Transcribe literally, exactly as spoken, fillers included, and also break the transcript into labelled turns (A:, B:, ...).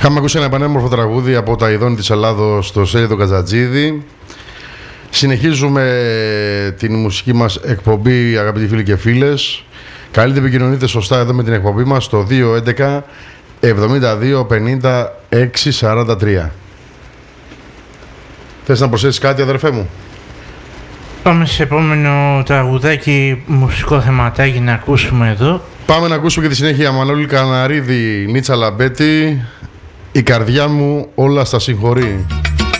A: Είχαμε ακούσει ένα πανέμορφο τραγούδι από τα ειδώνη της Ελλάδος στο Σέλιδο Κατζατζίδη. Συνεχίζουμε την μουσική μας εκπομπή, αγαπητοί φίλοι και φίλες. Καλείτε επικοινωνείτε σωστά εδώ με την εκπομπή μας στο δύο έντεκα εβδομήντα δύο πενήντα έξι σαράντα τρία. Θες να προσθέσεις κάτι, αδερφέ μου?
B: Πάμε σε επόμενο τραγουδάκι, μουσικό θεματάκι να ακούσουμε εδώ.
A: Πάμε να ακούσουμε και τη συνέχεια Μανώλη Καναρίδη, Νίτσα Λαμπέτη, η καρδιά μου όλα στα συγχωρεί.